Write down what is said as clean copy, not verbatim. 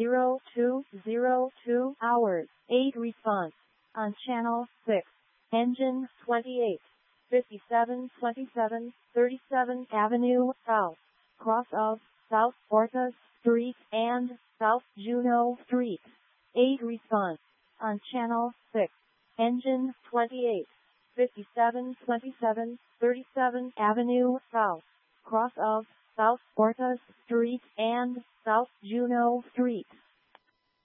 0202 hours. 8 response on channel 6. Engine 28. 5727 37th Avenue South. Cross of South Orcas Street and South Juno Street. 8 response on channel 6. Engine 28. 5727 37th Avenue South. Cross of South Orcas Street and South Juno Street.